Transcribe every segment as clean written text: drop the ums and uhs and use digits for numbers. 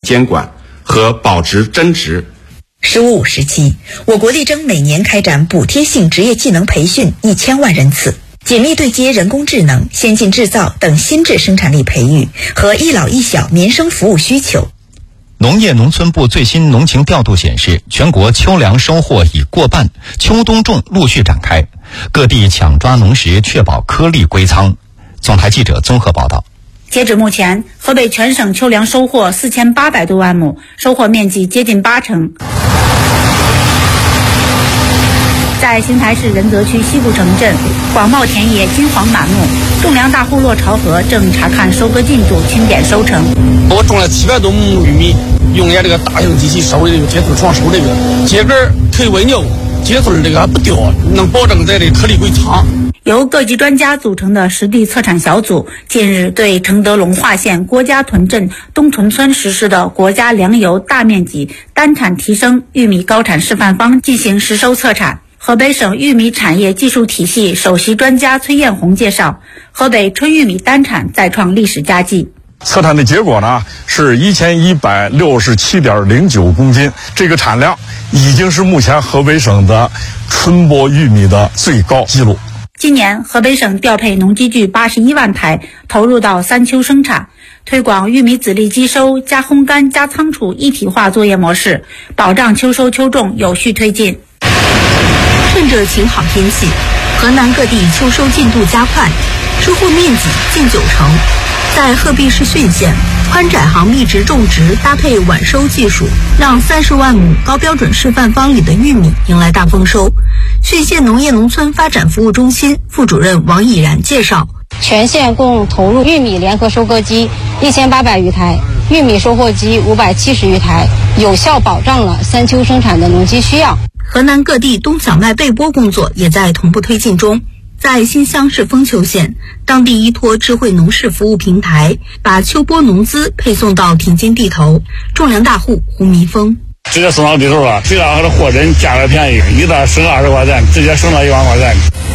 监管和保值增值。 15时期，我国力争每年开展补贴性职业技能培训1000万人次，紧密对接人工智能、先进制造等新质生产力培育和一老一小民生服务需求。 农业农村部最新农情调度显示，全国秋粮收获已过半，秋冬种陆续展开，各地抢抓农时，确保颗粒归仓。总台记者综合报道。 截止目前，河北全省秋粮收获4800多万亩，收获面积接近80%。在邢台市仁泽区西部城镇，广袤田野金黄满目，种粮大户骆朝河正查看收割进度，清点收成。 我种了700多亩玉米，用这个大型机器收的秸秆床收这个秸秆可以喂牛，秸秆这个还不掉，能保证这里颗粒归仓。 由各级专家组成的实地测产小组近日对承德龙化县郭家屯镇东屯村实施的国家粮油大面积单产提升玉米高产示范方进行实收测产。河北省玉米产业技术体系首席专家崔艳红介绍，河北春玉米单产再创历史佳绩。 测产的结果呢是1167.09公斤，这个产量已经是目前河北省的春播玉米的最高纪录。 今年，河北省调配农机具81万台，投入到3秋生产，推广玉米籽粒机收加烘干加仓储一体化作业模式，保障秋收秋种有序推进。 趁着晴好天气，河南各地秋收进度加快，收获面积近90%。在鹤壁市浚县，宽窄行密植种植搭配晚收技术，让30万亩高标准示范方里的玉米迎来大丰收。浚县农业农村发展服务中心副主任王以然介绍， 全县共投入玉米联合收割机1800余台，玉米收获机570余台，有效保障了3秋生产的农机需要。 河南各地冬小麦备播工作也在同步推进中。在新乡市丰丘县，当地依托智慧农事服务平台，把秋播农资配送到田间地头。种粮大户胡弥峰， 直接送到地头了，只要他的货真价格便宜，一袋省20块钱，直接省到1万块钱。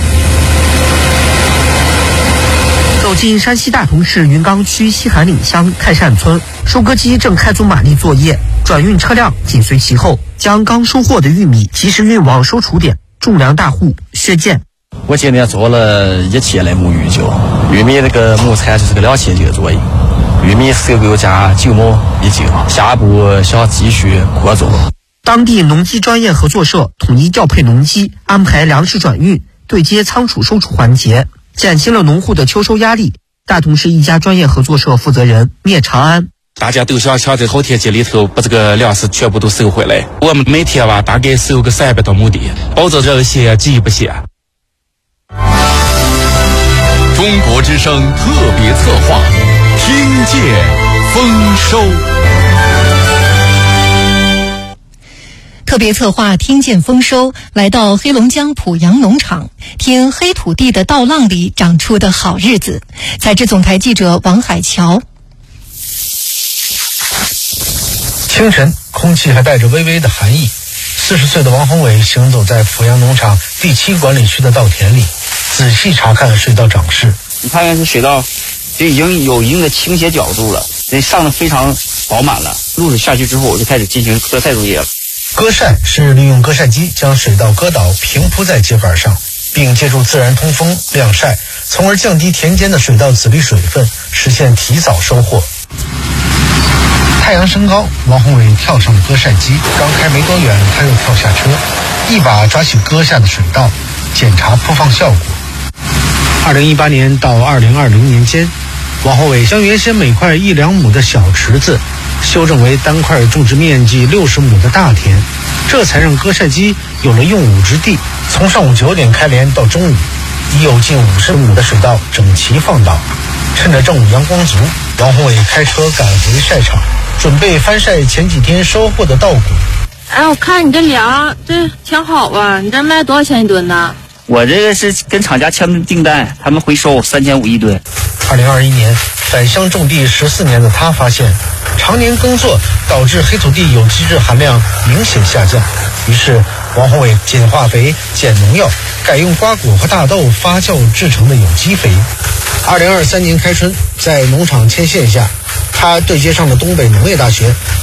走进山西大同市云冈区西韩岭乡看山村，收割机正开足马力作业，转运车辆紧随其后，将刚收获的玉米及时运往收储点。种粮大户薛建， 我今年做了1000来亩玉酒，玉米那个亩产就是个2000斤左右，玉米收购价9亩1斤，下一步想继续扩种。 当地农机专业合作社统一调配农机，安排粮食转运，对接仓储收储环节，减轻了农户的秋收压力。大同市一家专业合作社负责人聂长安， 大家都想在好天气里头把这个粮食全部都收回来，我们每天大概收个300多亩地，保证这些急不歇。 中国之声特别策划，听见丰收。 特别策划听见丰收，来到黑龙江濮阳农场，听黑土地的稻浪里长出的好日子。采制总台记者王海桥。 清晨，空气还带着微微的寒意。40岁的王宏伟行走在濮阳农场第7管理区的稻田里，仔细查看水稻长势。 你看这水稻，这已经有一定的倾斜角度了，这上的非常饱满了。露水下去之后，我就开始进行割晒作业了。 割晒是利用割晒机将水稻割倒平铺在秸秆上，并借助自然通风晾晒，从而降低田间的水稻籽粒水分，实现提早收获。太阳升高，王宏伟跳上了割晒机，刚开没多远，他又跳下车，一把抓起割下的水稻，检查铺放效果。2018年到2020年间，王宏伟将原先每块1两亩的小池子修正为单块种植面积60亩的大田，这才让割晒机有了用武之地。从上午9点开镰到中午，已有近50亩的水稻整齐放倒。趁着正午阳光足，王宏伟开车赶回晒场，准备翻晒前几天收获的稻谷。 哎，我看你这粮这挺好啊，你这卖多少钱一吨呢？ 我这个是跟厂家签的订单，他们回收3500一吨。 2021年返乡种地14年的他发现，常年耕作导致黑土地有机质含量明显下降，于是王宏伟减化肥、减农药，改用瓜果和大豆发酵制成的有机肥。2023年开春，在农场牵线下，他对接上了东北农业大学